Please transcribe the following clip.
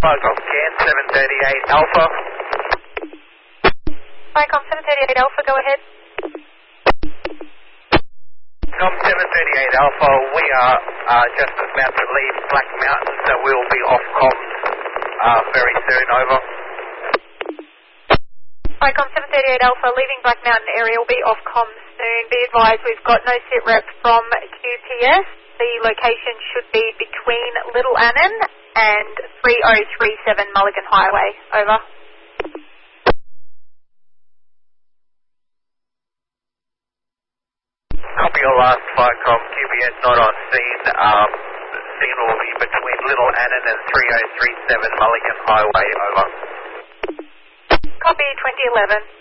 Vicom Can 738 Alpha. Vicom 738 Alpha, go ahead. Com 738 Alpha, we are just about to leave Black Mountain, so we'll be off comms very soon, over. Vicom 738 Alpha, leaving Black Mountain area, will be off comms soon. Be advised, we've got no sit rep from QPS. The location should be between Little Annan and 3037 Mulligan Highway, over. Copy your last Vicom, QPS not on scene. Signal will be between Little Annan and 3037 Mulligan Highway, over. Copy 2011.